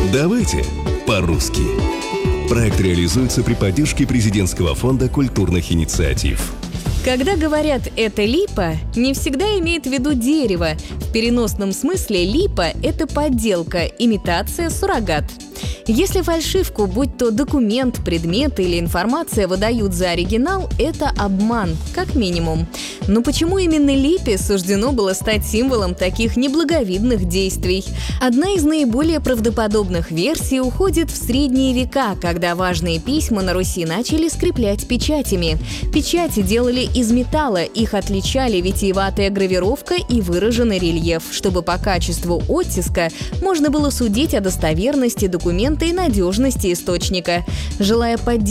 Давайте по-русски. Проект реализуется при поддержке Президентского фонда культурных инициатив. Когда говорят «это липа», не всегда имеет в виду дерево. В переносном смысле липа – это подделка, имитация, суррогат. Если фальшивку, будь то документ, предмет или информация, выдают за оригинал, это обман, как минимум. Но почему именно липе суждено было стать символом таких неблаговидных действий? Одна из наиболее правдоподобных версий уходит в средние века, когда важные письма на Руси начали скреплять печатями. Печати делали из металла, их отличали витиеватая гравировка и выраженный рельеф, чтобы по качеству оттиска можно было судить о достоверности документа и надежности источника. Желая поддерживать